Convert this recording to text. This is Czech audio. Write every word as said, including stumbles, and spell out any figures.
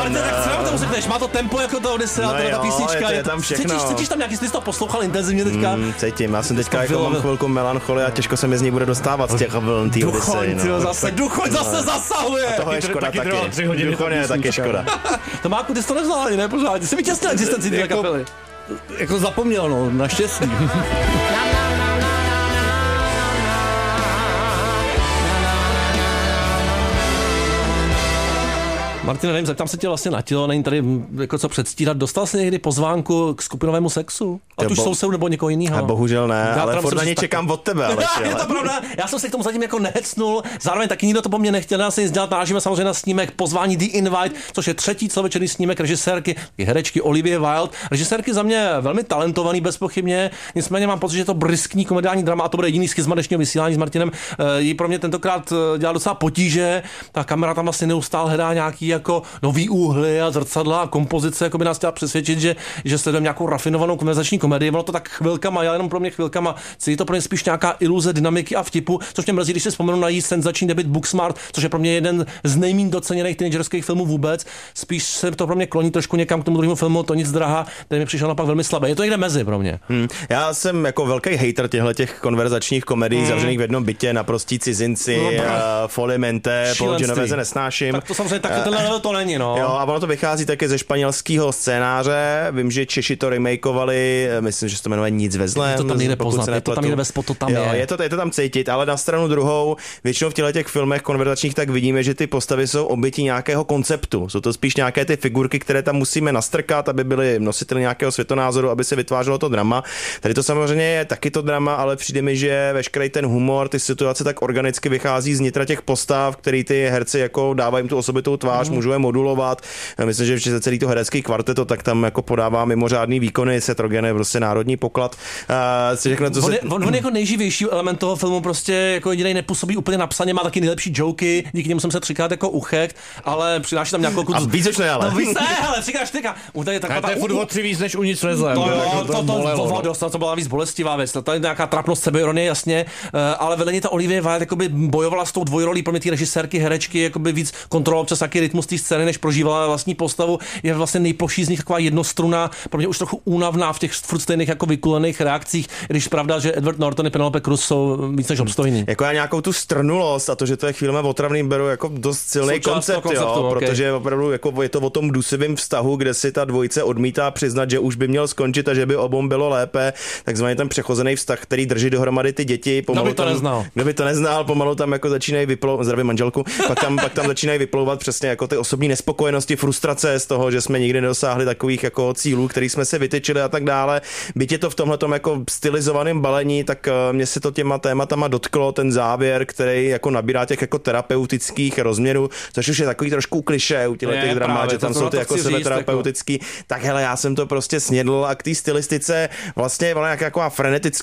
Ale to je tak třeba tomu řekneš, má to tempo jako to Odyssea, no ta písnička. Je, je tam všechno. Cítíš, cítíš tam nějaký, jsi to poslouchal intenzivně teďka? Mm, cítím, já jsem teďka jako mám chvilku melancholie a těžko se mi z ní bude dostávat z těch vln tý Odyssey. No. Zase, Duchoň zase zasahuje. A toho je škoda taky. Duchoň je taky škoda. Tomáku, ty jsi to nevzal ani ne, pořádně. Jsi vytěsnil existenci té kapely. Jako zapomněl, no, naštěstí. Martine, nevím, zeptám se tě vlastně na tělo, není tady jako co předstírat. Dostal jsi někdy pozvánku k skupinovému sexu? Ať už bo... sousedu nebo někoho jiného? Bohužel ne, já ale furt na ně tak... čekám od tebe. Ale je to pravda, já jsem se k tomu zatím jako nehecnul, zároveň taky nikdo to po mně nechtěl, já se nic dělat, narážíme samozřejmě na snímek Pozvání The Invite, což je třetí celovečerní snímek režisérky, herečky Olivie Wilde. Režisérky za mě velmi talentovaný bezpochybně, nicméně mám pocit, že to briskní komediální drama, a to bude jediný schizma dnešního vysílání s Martinem, jí pro mě tentokrát dělá docela potíže, ta kamera tam vlastně neustále hledá nějaký jako nový úhly a zrcadla a kompozice, jako by nás chtěla přesvědčit, že, že sledujeme nějakou rafinovanou konverzační komedii. Ono to tak chvilkama, já jenom pro mě chvilkama, je to pro mě spíš nějaká iluze dynamiky a vtipu, což mě mrzí, když si vzpomenu na její senzační debut Booksmart, což je pro mě jeden z nejméně doceněných teenagerských filmů vůbec. Spíš se to pro mě kloní trošku někam k tomu druhému filmu, To nic drahá, který mi přišel napak velmi slabý. Je to někde mezi pro mě. Hmm. Já jsem jako velký hater těchto těch konverzačních komedií, hmm. zavřených v jednom bytě, naprostí cizinci, no, uh, Folimente, Pologenové nesnáším. Tak to samozřejmě taky tenhle to není, no. Jo, a ono to vychází taky ze španělského scénáře. Vím, že Češi to remakeovali, myslím, že se to jmenuje Nic ve zlém. To tam nejde poznat, je to tam nejde ve spotu, tam jo, je. Je to, je to tam cítit, ale na stranu druhou, většinou v těchto těch filmech konverzačních tak vidíme, že ty postavy jsou oběti nějakého konceptu. Jsou to spíš nějaké ty figurky, které tam musíme nastrkat, aby byly nositeli nějakého světonázoru, aby se vytvářelo to drama. Tady to samozřejmě je taky to drama, ale přijde mi, že veškerý ten humor, ty situace tak organicky vychází z nitra těch postav, který ty herci jako dávají jim tu osobitou tvář, mm. můžou je modulovat. Myslím, že že celý to herecký kvarteto, tak tam jako podává mimořádný výkony, Seth Rogen je prostě národní poklad. Uh, řekne, co on, se... je, on, on jako nejživější element toho filmu, prostě jako jedinej nepůsobí úplně napsaně, má taky nejlepší joky, díky němu jsem se třikrát jako uchekt, ale přináší tam nějakou A víc už ne, ale. No víc ne, ale třikrát tyka. To je furt o tři víc, než u Nic nezlém. To jo, to, to, to, to byla víc bolestivá věc, to je nějaká trapnost sebeironie, jasně, ale vedle ta Olivia Wilde jakoby bojovala s tou dvojrolí pro mě ty režisérky, herečky, jakoby víc kontrolovala čas jaký rytmus té scény, než prožívala vlastní postavu, je vlastně nejploší z nich taková jednostruna, pro mě už trochu únavná v těch furt stejných jako vykulených reakcích, když pravda, že Edward Norton i Penelope Cruz jsou víc než obstojní. Jako já nějakou tu strnulost a to, že to je chvílemi otravný, beru jako dost silný koncept, konceptu, jo, okay. Protože opravdu jako je to o tom dusivém vztahu, kde si ta dvojice odmítá přiznat, že už by měl skončit a že by obou bylo lépe, takzvaný ten přechozený vztah, který drží dohromady ty děti. Kdo by to tam, neznal? Kdo by to neznal, pomalu tam jako začínají vyplouvat, zdravím manželku, pak tam, pak tam začínají vyplouvat přesně jako ty osobní nespokojenosti, frustrace z toho, že jsme nikdy nedosáhli takových jako cílů, který jsme se vytyčili a tak dále. Byť je to v tomhletom jako stylizovaném balení, tak mě se to těma tématama dotklo, ten závěr, který jako nabírá těch jako terapeutických rozměrů, což už je takový trošku klišé u těch těch dramat, že tam jsou ty jako sebeterapeutický. Jako... Tak hele, já jsem to prostě snědl a k té stylistice vlastně ona jak jako frenetická